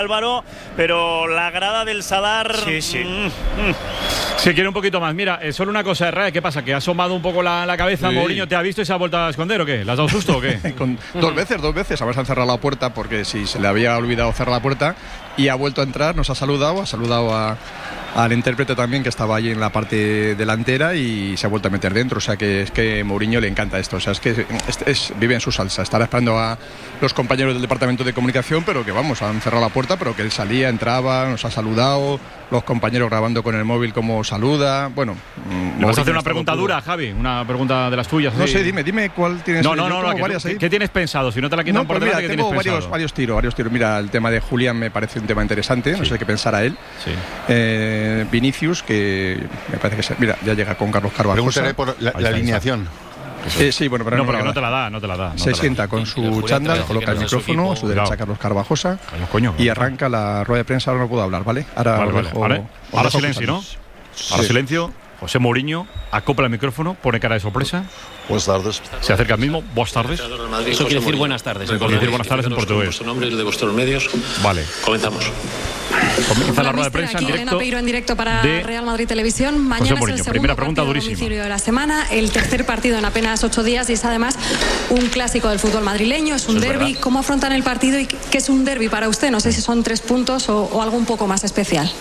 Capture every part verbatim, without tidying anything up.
Álvaro, pero la grada del Sadar sí, sí. Mm, mm. Se quiere un poquito más. Mira, eh, solo una cosa, Herrera, ¿qué pasa? ¿Que ha asomado un poco la, la cabeza? Sí. Mourinho te ha visto y se ha vuelto a esconder o qué? ¿Le has dado susto o qué? Con, dos veces, dos veces. A ver si han cerrado la puerta porque si se le había olvidado cerrar la puerta y ha vuelto a entrar, nos ha saludado, ha saludado a, al intérprete también que estaba allí en la parte delantera y se ha vuelto a meter dentro. O sea que es que Mourinho le encanta esto. O sea, es que es, es, vive en su salsa. Estará esperando a los compañeros del departamento de comunicación, pero que vamos, han cerrado la puerta, pero que él salía, entraba, nos ha saludado, los compañeros grabando con el móvil como saluda. Bueno, ¿me vas a hacer una pregunta dura, Javi? Una pregunta de las tuyas. No sí. sé, dime, dime cuál tienes. No, no, Yo no, tengo no varias tú, ahí. ¿qué tienes pensado? Si no te la quitan No, por pues delante, mira, ¿qué tengo tienes varios, pensado? varios tiros, varios tiros. Mira, el tema de Julián me parece un tema interesante, no Sí. sé qué pensar a él. Sí. Eh, Vinicius, que me parece que se, mira, ya llega con Carlos Carvajosa. Pregúntale por la, Ahí la está, alineación. Eh, sí, bueno, pero No, no, porque me la no te da. la da, no te la da. no Se te la sienta da. con Y su Julián chándal, te coloca el dice que no es de su micrófono, a equipo. su derecha Cuidado. Carlos Carvajosa Vamos, coño. y arranca la rueda de prensa. Ahora no puedo hablar, ¿vale? Ahora, Vale, os vale, dejo- vale. os Ahora dejo silencio, ¿no? cosas. Ahora Sí. silencio. José Mourinho acopla el micrófono, pone cara de sorpresa, Buenas tardes. se acerca al mismo. Buenas tardes. Eso quiere decir buenas tardes. Quiere decir buenas tardes en portugués. Vuestro nombre y el de vuestros medios. Vale. Comenzamos. Comienza la Hola, rueda de mister, prensa en aquí Elena directo. Peiro en directo para de Real Madrid Televisión. Mañana José es Mourinho. el segundo Primera pregunta partido a durísima. domicilio de la semana, el tercer partido en apenas ocho días y es además un clásico del fútbol madrileño, es un Eso es derbi. verdad. ¿Cómo afrontan el partido y qué es un derbi para usted? No sé si son tres puntos o, o algo un poco más especial.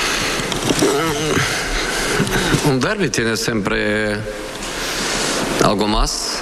Un derby tiene siempre algo más.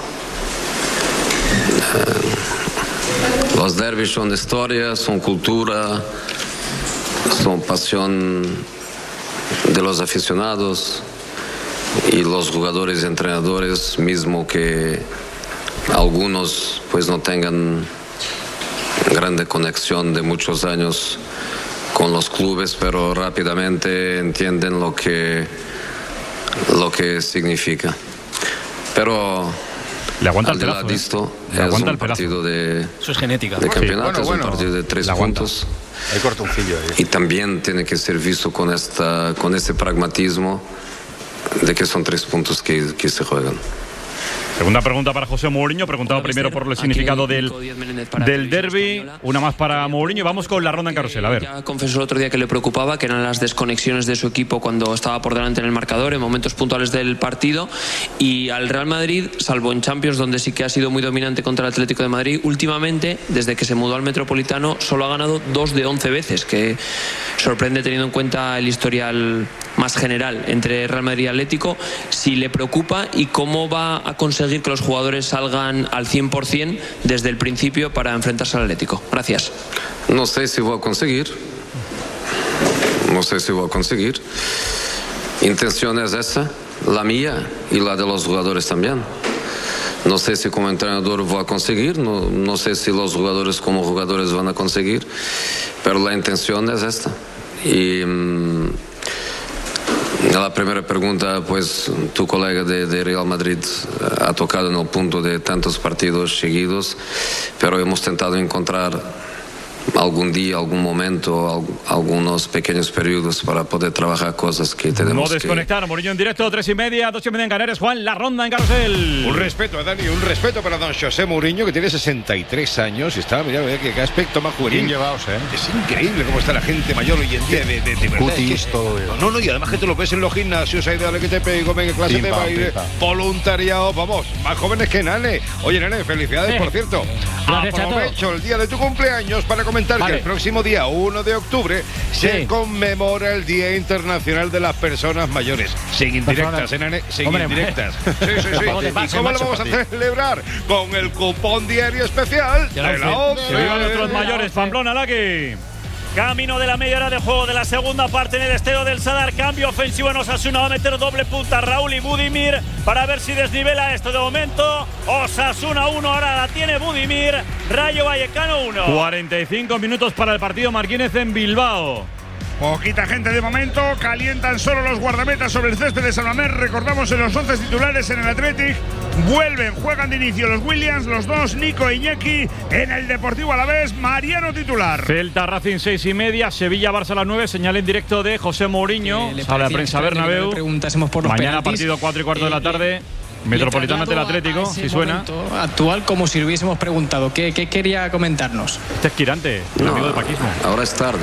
Eh, los derbis son historia, son cultura, son pasión de los aficionados y los jugadores y entrenadores, mismo que algunos pues no tengan grande conexión de muchos años con los clubes, pero rápidamente entienden lo que lo que significa. Pero Le aguanta el al de pelazo. la ¿eh? visto Le es aguanta un el pelazo. partido de, Eso es genética. de campeonato, bueno, es bueno. un partido de tres Le aguanta. puntos Hay cortoncillo ahí. y también tiene que ser visto con esta con este pragmatismo de que son tres puntos que, que se juegan. Segunda pregunta para José Mourinho, preguntado Hola, primero mister. por el Aquí significado del, Nico Díaz Menéndez para del Televisión derbi. Española. Una más para Mourinho. Vamos con la ronda en carrusel. A ver. Ya confesó el otro día que le preocupaba, que eran las desconexiones de su equipo cuando estaba por delante en el marcador, en momentos puntuales del partido. Y al Real Madrid, salvo en Champions, donde sí que ha sido muy dominante contra el Atlético de Madrid, últimamente, desde que se mudó al Metropolitano, solo ha ganado dos de once veces, que sorprende teniendo en cuenta el historial más general entre Real Madrid y Atlético. Si le preocupa y cómo va a conseguir que los jugadores salgan al cien por cien desde el principio para enfrentarse al Atlético. Gracias. No sé si voy a conseguir. No sé si voy a conseguir. Intención es esa, la mía y la de los jugadores también. No sé si como entrenador voy a conseguir, no, no sé si los jugadores como jugadores van a conseguir, pero la intención es esta. Y mmm, la primera pregunta, pues tu colega de, de Real Madrid ha tocado en el punto de tantos partidos seguidos, pero hemos tentado encontrar algún día, algún momento, al, algunos pequeños periodos para poder trabajar cosas que tenemos No desconectar. que... Mourinho en directo, tres y media, dos y media en Canarias. Juan, la ronda en carrusel. Un respeto a Dani, un respeto para don José Mourinho, que tiene sesenta y tres años y está, mira, mira qué, qué aspecto más juvenil. Bien llevados, ¿eh? Es increíble cómo está la gente mayor hoy en día, de, de, de verdad. Cutis, es que- todo. No, no, y además que tú lo ves en los gimnasios, ahí de dale que te pego, venga, clase Pim, de pam, baile, pim, pam. voluntariado, vamos, más jóvenes que Nane. Oye, Nane, felicidades, por cierto. Gracias, Chato. Aprovecho el día de tu cumpleaños para comentar Vale. que el próximo día uno de octubre se Sí. conmemora el Día Internacional de las Personas Mayores. Sin indirectas, ¿eh, Nane? Sin Hombre, indirectas. Sí, sí, sí. Tampoco te ¿Y pases, cómo lo macho, vamos a para ti. celebrar? Con el cupón diario especial Ya lo de la sé. once. Que vivan nuestros mayores. Pamplona, Laki. Camino de la media hora de juego de la segunda parte en el estadio del Sadar. Cambio ofensivo en Osasuna. Va a meter doble punta Raúl y Budimir para ver si desnivela esto. De momento, Osasuna uno. Ahora la tiene Budimir. Rayo Vallecano uno. cuarenta y cinco minutos para el partido Marquínez en Bilbao. Poquita gente de momento, calientan solo los guardametas sobre el césped de San Mamés. Recordamos en los once titulares en el Athletic. Vuelven, juegan de inicio los Williams, los dos, Nico e Iñaki. En el Deportivo Alavés, Mariano titular. Celta Racing seis y media, Sevilla Barça a las nueve. Señal en directo de José Mourinho. ¿Qué le Sala de parecía prensa extraño que no Bernabéu. le preguntásemos por los Mañana penaltis? partido cuatro y cuarto de la Eh, tarde. Metropolitano ante el Atlético, si suena. Actual, como si lo hubiésemos preguntado. ¿Qué, qué quería comentarnos? Este es Quirante, el no, amigo de Paquismo. Ahora es tarde.